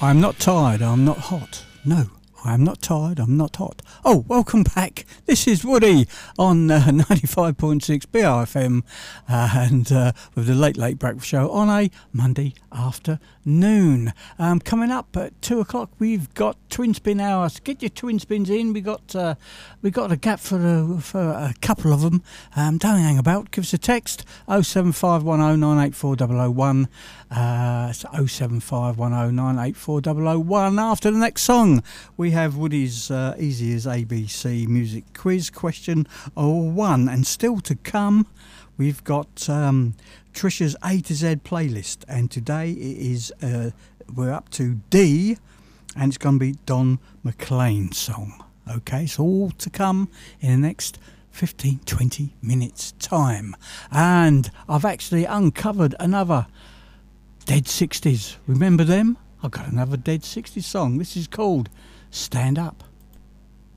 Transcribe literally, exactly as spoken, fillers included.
I'm not tired, I'm not hot. No, I'm not tired, I'm not hot. Oh, welcome back. This is Woody on uh, ninety-five point six B R F M uh, and uh, with the Late Late Breakfast Show on a Monday afternoon. Um, coming up at two o'clock, we've got Twin Spin Hours. Get your Twin Spins in. We got uh, we got a gap for a, for a couple of them. Um, don't hang about. Give us a text oh seven five one oh nine eight four oh oh one. Uh, it's oh seven five one oh nine eight four oh oh one. After the next song, we have Woody's uh, Easy as A B C music quiz question one. And still to come, we've got um, Trisha's A to Z playlist. And today it is, uh, we're up to D, and it's going to be Don McLean's song. Okay, so all to come in the next fifteen to twenty minutes time. And I've actually uncovered another Dead sixties. Remember them? I've got another Dead sixties song. This is called Stand Up.